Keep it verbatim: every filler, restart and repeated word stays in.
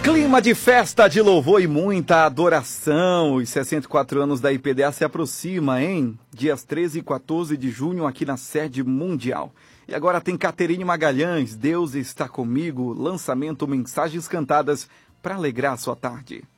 Clima de festa, de louvor e muita adoração. Os sessenta e quatro anos da I P D A se aproxima, hein? Dias treze e quatorze de junho aqui na sede mundial. E agora tem Caterine Magalhães, Deus está comigo, lançamento Mensagens Cantadas para alegrar a sua tarde.